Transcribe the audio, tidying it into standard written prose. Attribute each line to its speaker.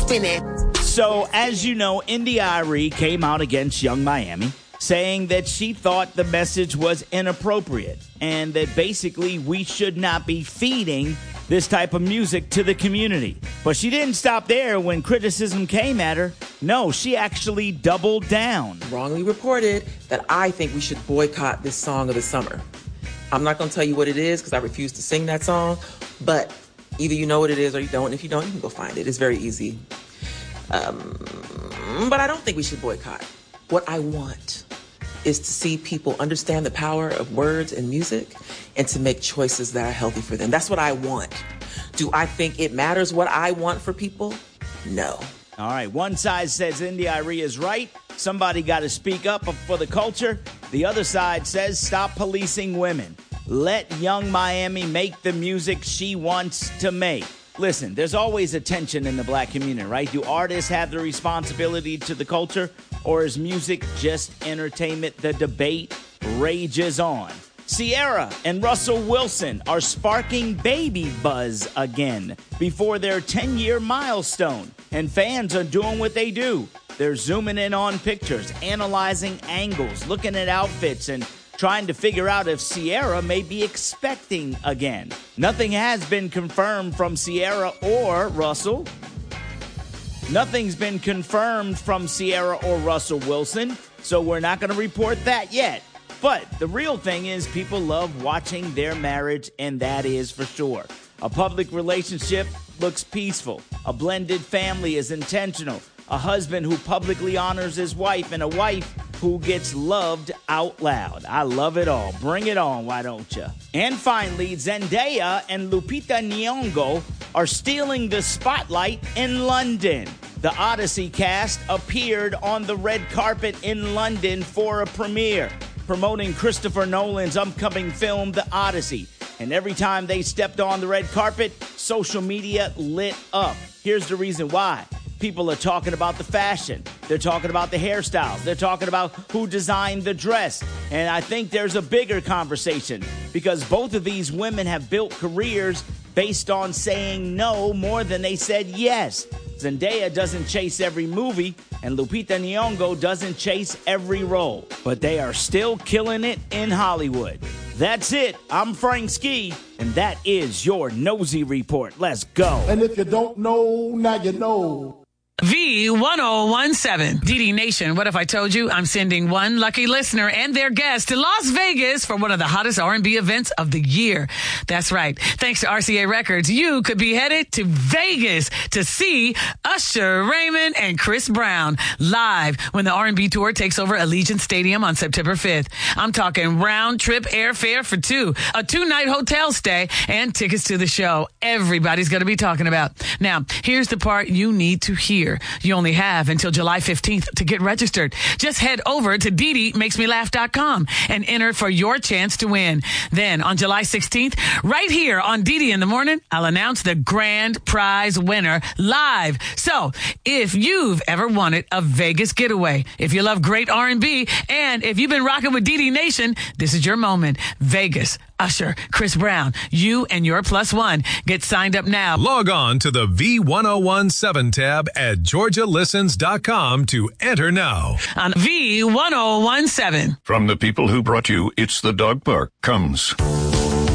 Speaker 1: spinning.
Speaker 2: So, as you know, India.Arie came out against Young Miami, saying that she thought the message was inappropriate and that basically we should not be feeding this type of music to the community. But she didn't stop there when criticism came at her. No, she actually doubled down.
Speaker 1: Wrongly reported that I think we should boycott this song of the summer. I'm not going to tell you what it is because I refuse to sing that song, but either you know what it is or you don't. And if you don't, you can go find it. It's very easy. But I don't think we should boycott. What I want is to see people understand the power of words and music and to make choices that are healthy for them. That's what I want. Do I think it matters what I want for people? No.
Speaker 2: All right, one side says India.Arie is right. Somebody got to speak up for the culture. The other side says stop policing women. Let Young Miami make the music she wants to make. Listen, there's always a tension in the black community, right? Do artists have the responsibility to the culture, or is music just entertainment? The debate rages on. Ciara and Russell Wilson are sparking baby buzz again before their 10-year milestone, and fans are doing what they do. They're zooming in on pictures, analyzing angles, looking at outfits, and trying to figure out if Ciara may be expecting again. Nothing has been confirmed from Ciara or Russell. Nothing's been confirmed from Ciara or Russell Wilson, so we're not going to report that yet. But the real thing is people love watching their marriage, and that is for sure. A public relationship looks peaceful. A blended family is intentional. A husband who publicly honors his wife, and a wife who gets loved out loud. I love it all. Bring it on, why don't you? And finally, Zendaya and Lupita Nyong'o are stealing the spotlight in London. The Odyssey cast appeared on the red carpet in London for a premiere, promoting Christopher Nolan's upcoming film, The Odyssey. And every time they stepped on the red carpet, social media lit up. Here's the reason why. People are talking about the fashion. They're talking about the hairstyles. They're talking about who designed the dress. And I think there's a bigger conversation because both of these women have built careers based on saying no more than they said yes. Zendaya doesn't chase every movie, and Lupita Nyong'o doesn't chase every role. But they are still killing it in Hollywood. That's it. I'm Frank Ski, and that is your Nosy Report. Let's go.
Speaker 3: And if you don't know, now you know.
Speaker 4: V1017. DD Nation, what if I told you I'm sending one lucky listener and their guest to Las Vegas for one of the hottest R&B events of the year? That's right. Thanks to RCA Records, you could be headed to Vegas to see Usher, Raymond, and Chris Brown live when the R&B tour takes over Allegiant Stadium on September 5th. I'm talking round trip airfare for two, a 2-night hotel stay, and tickets to the show. Everybody's going to be talking about. Now, here's the part you need to hear. You only have until July 15th to get registered. Just head over to DDMakesMeLaugh.com and enter for your chance to win. Then on July 16th, right here on DD in the Morning, I'll announce the grand prize winner live. So if you've ever wanted a Vegas getaway, if you love great R&B, and if you've been rocking with DD Nation, this is your moment. Vegas, Usher, Chris Brown, you and your plus one. Get signed up now.
Speaker 5: Log on to the V1017 tab at GeorgiaListens.com to enter now.
Speaker 4: On V1017.
Speaker 6: From the people who brought you It's the Dog Park comes